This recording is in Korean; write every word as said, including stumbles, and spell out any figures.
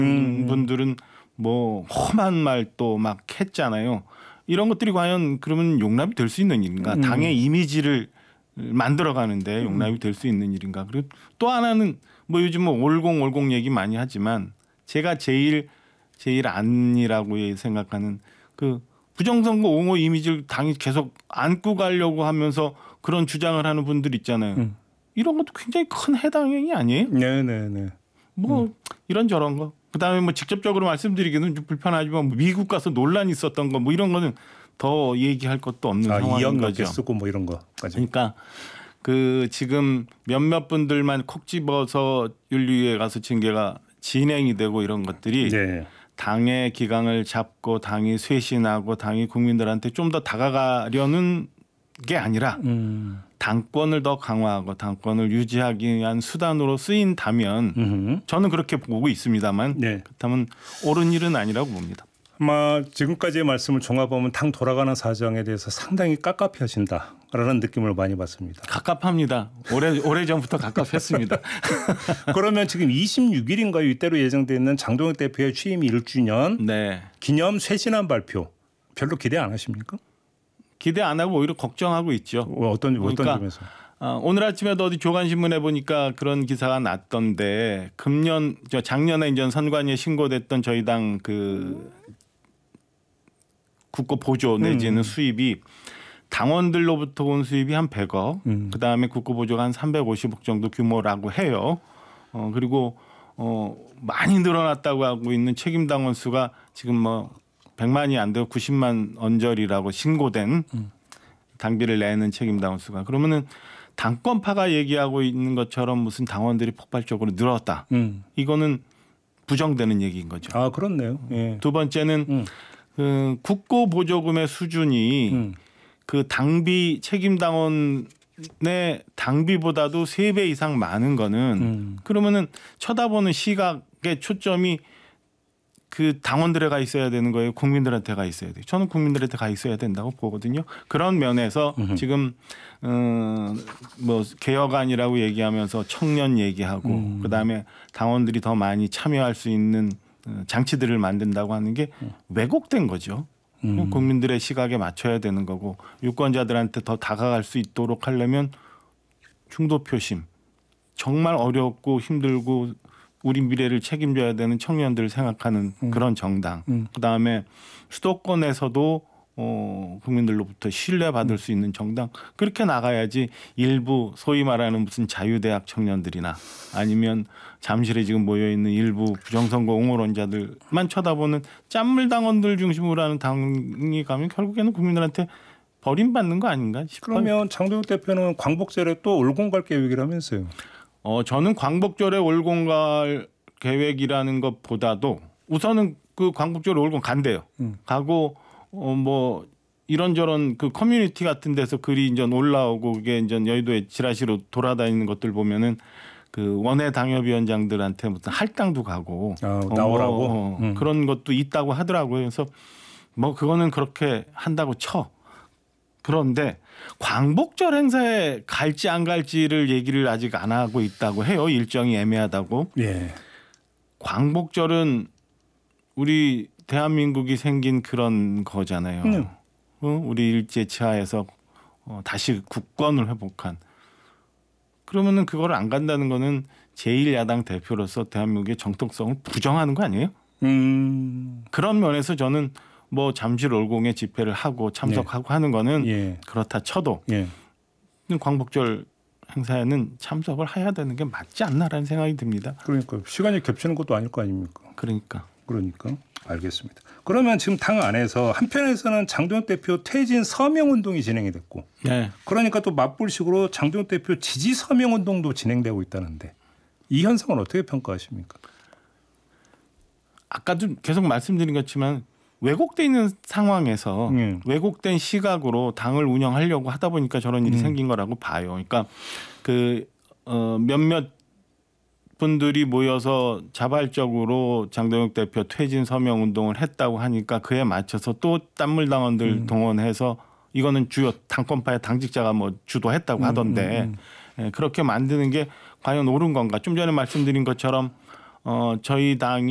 음. 분들은 뭐 험한 말 또 막 했잖아요. 이런 것들이 과연 그러면 용납이 될 수 있는 일인가? 음. 당의 이미지를 만들어가는데 용납이 될 수 있는 일인가? 그리고 또 하나는 뭐 요즘 뭐 올공올공 얘기 많이 하지만 제가 제일 제일 아니라고 생각하는 그 부정선거 옹호 이미지를 당이 계속 안고 가려고 하면서 그런 주장을 하는 분들 있잖아요. 음. 이런 것도 굉장히 큰 해당이 아니에요? 네네네. 뭐 음. 이런 저런 거. 그다음에 뭐 직접적으로 말씀드리기는 좀 불편하지만 뭐 미국 가서 논란이 있었던 거 뭐 이런 거는 더 얘기할 것도 없는 아, 상황인 이억 거죠. 넘게 쓰고 뭐 이런 거까지. 그러니까 그 지금 몇몇 분들만 콕 집어서 윤리위에 가서 징계가 진행이 되고 이런 것들이 네. 당의 기강을 잡고 당이 쇄신하고 당이 국민들한테 좀 더 다가가려는 게 아니라 음. 당권을 더 강화하고 당권을 유지하기 위한 수단으로 쓰인다면 음흠. 저는 그렇게 보고 있습니다만 네. 그렇다면 옳은 일은 아니라고 봅니다. 아마 지금까지의 말씀을 종합하면 당 돌아가는 사정에 대해서 상당히 깝깝해하신다라는 느낌을 많이 받습니다. 갑갑합니다. 오래 오래 전부터 갑갑했습니다. 그러면 지금 이십육 일인가요? 이때로 예정돼 있는 장동혁 대표의 취임 일 주년 네. 기념 쇄신안 발표 별로 기대 안 하십니까? 기대 안 하고 오히려 걱정하고 있죠. 어떤 어떤 그러니까, 점에서? 어, 오늘 아침에도 어디 조간신문에 보니까 그런 기사가 났던데 금년 저 작년에 이제 선관위에 신고됐던 저희 당 그 국고 보조 내지는 음. 수입이 당원들로부터 온 수입이 한 백억, 음. 그다음에 국고 보조가 한 삼백오십억 정도 규모라고 해요. 어, 그리고 어, 많이 늘어났다고 하고 있는 책임 당원 수가 지금 뭐 백만이 안 되고 구십만 언저리라고 신고된 음. 당비를 내는 책임 당원 수가. 그러면은 당권파가 얘기하고 있는 것처럼 무슨 당원들이 폭발적으로 늘었다. 음. 이거는 부정되는 얘기인 거죠. 아 그렇네요. 예. 두 번째는 음. 그 국고 보조금의 수준이 음. 그 당비 책임 당원의 당비보다도 세 배 이상 많은 거는 음. 그러면은 쳐다보는 시각의 초점이 그 당원들에 가 있어야 되는 거예요. 국민들한테 가 있어야 돼요. 저는 국민들한테 가 있어야 된다고 보거든요. 그런 면에서 음흠. 지금 어, 뭐 개혁안이라고 얘기하면서 청년 얘기하고 음. 그다음에 당원들이 더 많이 참여할 수 있는 장치들을 만든다고 하는 게 왜곡된 거죠. 음. 국민들의 시각에 맞춰야 되는 거고 유권자들한테 더 다가갈 수 있도록 하려면 중도 표심 정말 어렵고 힘들고 우리 미래를 책임져야 되는 청년들을 생각하는 음. 그런 정당. 음. 그다음에 수도권에서도 어, 국민들로부터 신뢰받을 수 있는 정당. 그렇게 나가야지 일부 소위 말하는 무슨 자유대학 청년들이나 아니면 잠실에 지금 모여있는 일부 부정선거 옹호론자들만 쳐다보는 짠물 당원들 중심으로 하는 당이 가면 결국에는 국민들한테 버림받는 거 아닌가 싶어요. 그러면 장동혁 대표는 광복절에 또 올공갈 계획이라면서요. 어, 저는 광복절에 올공갈 계획이라는 것보다도 우선은 그 광복절에 올공 간대요. 음. 가고 어, 뭐 이런저런 그 커뮤니티 같은 데서 글이 이제 올라오고 그게 이제 여의도에 지라시로 돌아다니는 것들 보면은 그 원외 당협위원장들한테 무슨 할당도 가고 아, 나오라고 어, 뭐, 어, 음. 그런 그런 것도 있다고 하더라고요. 그래서 뭐 그거는 그렇게 한다고 쳐. 그런데 광복절 행사에 갈지 안 갈지를 얘기를 아직 안 하고 있다고 해요. 일정이 애매하다고. 예. 광복절은 우리 대한민국이 생긴 그런 거잖아요. 음. 어? 우리 일제 치하에서 어, 다시 국권을 회복한. 그러면은 그걸 안 간다는 거는 제일 야당 대표로서 대한민국의 정통성을 부정하는 거 아니에요? 음. 그런 면에서 저는 뭐 잠실 올공에 집회를 하고 참석하고 네. 하는 거는 예. 그렇다 쳐도 예. 광복절 행사에는 참석을 해야 되는 게 맞지 않나라는 생각이 듭니다. 그러니까 시간이 겹치는 것도 아닐 거 아닙니까? 그러니까. 그러니까 알겠습니다. 그러면 지금 당 안에서 한편에서는 장동혁 대표 퇴진 서명 운동이 진행이 됐고, 네. 그러니까 또 맞불식으로 장동혁 대표 지지 서명 운동도 진행되고 있다는데 이 현상은 어떻게 평가하십니까? 아까도 계속 말씀드린 것지만 왜곡돼 있는 상황에서 음. 왜곡된 시각으로 당을 운영하려고 하다 보니까 저런 일이 음. 생긴 거라고 봐요. 그러니까 그 어, 몇몇 분들이 모여서 자발적으로 장동혁 대표 퇴진 서명 운동을 했다고 하니까 그에 맞춰서 또 딴물 당원들 음. 동원해서 이거는 주요 당권파의 당직자가 뭐 주도했다고 하던데 음, 음, 음. 예, 그렇게 만드는 게 과연 옳은 건가? 좀 전에 말씀드린 것처럼 어, 저희 당이